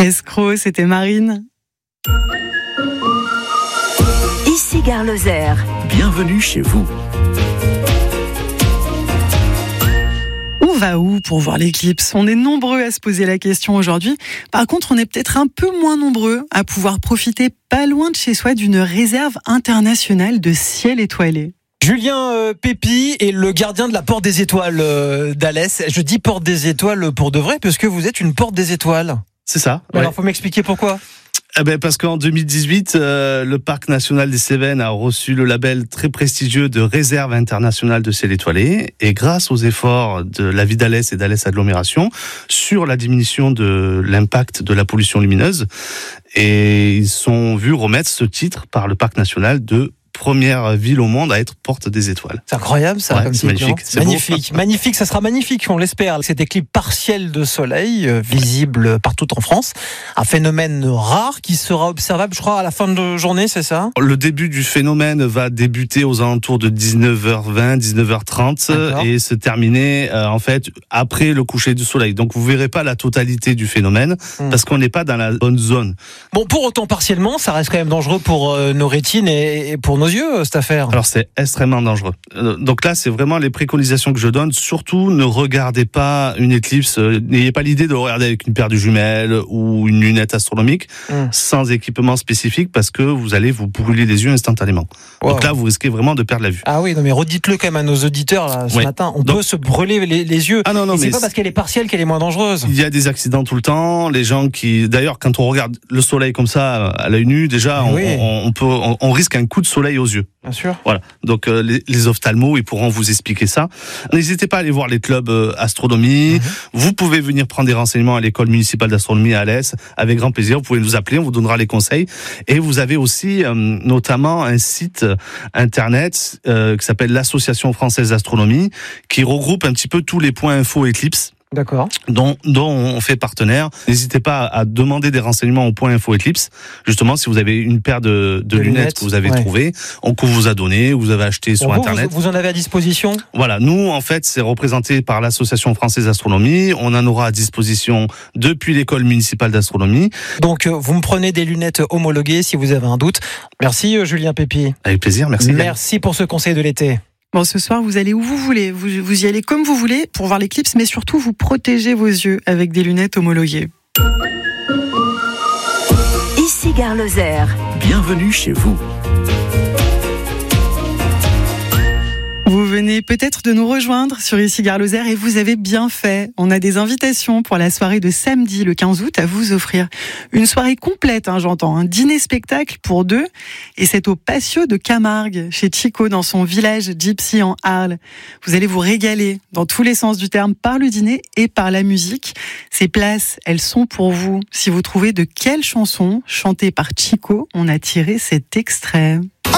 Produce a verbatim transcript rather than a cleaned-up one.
Escroc, c'était Marine. Ici Gare Lozère. Bienvenue chez vous. On va où pour voir l'éclipse ? On est nombreux à se poser la question aujourd'hui. Par contre, on est peut-être un peu moins nombreux à pouvoir profiter pas loin de chez soi d'une réserve internationale de ciel étoilé. Julien euh, Pépi est le gardien de la Porte des Étoiles euh, d'Alès. Je dis Porte des Étoiles pour de vrai, parce que vous êtes une Porte des Étoiles. C'est ça. Ouais. Ouais. Alors, faut m'expliquer pourquoi. Eh ben parce qu'en deux mille dix-huit, euh, le Parc national des Cévennes a reçu le label très prestigieux de réserve internationale de ciel étoilé. Et grâce aux efforts de la ville d'Alès et d'Alès Agglomération sur la diminution de l'impact de la pollution lumineuse, et ils sont vus remettre ce titre par le Parc national de première ville au monde à être porte des étoiles. C'est incroyable ça, Ouais, comme c'est titre, magnifique. non C'est magnifique, beau. magnifique. Ça sera magnifique, on l'espère. Cette éclipse partielle de soleil euh, visible partout en France, un phénomène rare qui sera observable, je crois, à la fin de journée, c'est ça ? Le début du phénomène va débuter aux alentours de dix-neuf heures vingt, dix-neuf heures trente D'accord. et se terminer euh, en fait après le coucher du soleil. Donc vous verrez pas la totalité du phénomène Hum. parce qu'on n'est pas dans la bonne zone. Bon, pour autant, partiellement, ça reste quand même dangereux pour euh, nos rétines et, et pour nos yeux, euh, cette affaire. Alors c'est extrêmement dangereux. Euh, Donc là c'est vraiment les préconisations que je donne. Surtout ne regardez pas une éclipse, euh, n'ayez pas l'idée de le regarder avec une paire de jumelles ou une lunette astronomique Hum. sans équipement spécifique parce que vous allez vous brûler les yeux instantanément. Wow. Donc là vous risquez vraiment de perdre la vue. Ah oui, non mais redites-le quand même à nos auditeurs là, ce Oui. matin. On Donc- peut se brûler les, les yeux. Ah non non et c'est mais pas parce qu'elle est partielle qu'elle est moins dangereuse. il y a des accidents tout le temps, les gens qui, d'ailleurs, quand on regarde le soleil comme ça à l'œil nu, déjà, on, Oui. on, on peut, on, on risque un coup de soleil aux yeux. Bien sûr. Voilà. Donc euh, les, les ophtalmos, ils pourront vous expliquer ça. N'hésitez pas à aller voir les clubs euh, astronomie. Mhm. Vous pouvez venir prendre des renseignements à l'école municipale d'astronomie à Alès avec grand plaisir. Vous pouvez nous appeler, on vous donnera les conseils. Et vous avez aussi euh, notamment un site internet euh, qui s'appelle l'Association française d'astronomie, qui regroupe un petit peu tous les points info éclipse. D'accord. Dont, dont on fait partenaire. N'hésitez pas à demander des renseignements au point info éclipse. Justement, si vous avez une paire de, de, De lunettes, lunettes, que vous avez ouais. trouvées, on qu'on vous a donné, vous avez acheté sur Bon, vous, Internet. vous, vous en avez à disposition. Voilà, nous, en fait, c'est représenté par l'Association française d'astronomie. On en aura à disposition depuis l'école municipale d'astronomie. Donc, euh, vous me prenez des lunettes homologuées si vous avez un doute. Merci euh, Julien Pépi. Avec plaisir, merci. Merci pour ce conseil de l'été. Bon, ce soir, vous allez où vous voulez. Vous, vous y allez comme vous voulez pour voir l'éclipse, mais surtout, vous protégez vos yeux avec des lunettes homologuées. Ici Gare Lozère. Bienvenue chez vous. Vous venez peut-être de nous rejoindre sur Ici Gare Lozère et vous avez bien fait. On a des invitations pour la soirée de samedi le quinze août à vous offrir. Une soirée complète, hein, j'entends, un dîner-spectacle pour deux. Et c'est au Patio de Camargue, chez Chico, dans son village Gypsy en Arles. Vous allez vous régaler dans tous les sens du terme par le dîner et par la musique. Ces places, elles sont pour vous. Si vous trouvez de quelle chanson chantée par Chico on a tiré cet extrait.